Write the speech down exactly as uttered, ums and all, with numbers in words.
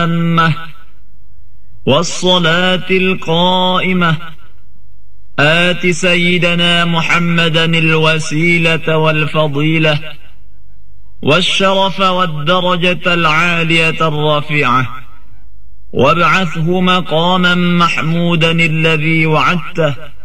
التامة والصلاة القائمة آت سيدنا محمدا الوسيلة والفضيلة والشرف والدرجة العالية الرفيعة وابعثه مقاما محمودا الذي وعدته